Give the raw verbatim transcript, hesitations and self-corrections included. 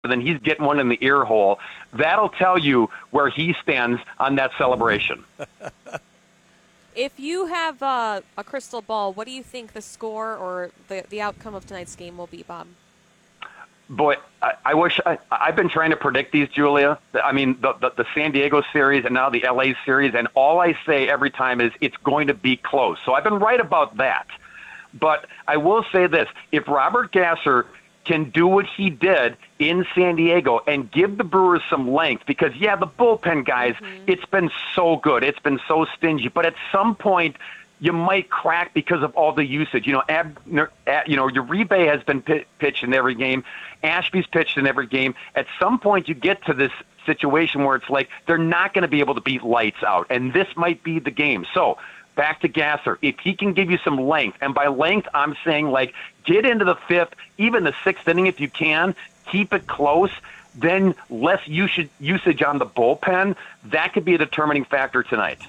then he's getting one in the ear hole. That'll tell you where he stands on that celebration. If you have uh, a crystal ball, what do you think the score or the, the outcome of tonight's game will be, Bob? Boy, I, I wish I, I've been trying to predict these, Julia. I mean, the, the, the San Diego series and now the L A series, and all I say every time is it's going to be close. So I've been right about that. But I will say this. If Robert Gasser can do what he did in San Diego and give the Brewers some length, because, yeah, the bullpen guys, mm-hmm. it's been so good. It's been so stingy. But at some point, you might crack because of all the usage. You know, Ab, you know, Uribe has been p- pitched in every game. Ashby's pitched in every game. At some point, you get to this situation where it's like they're not going to be able to beat lights out, and this might be the game. So back to Gasser. If he can give you some length, and by length, I'm saying like get into the fifth, even the sixth inning if you can, keep it close, then less usage, usage on the bullpen, that could be a determining factor tonight.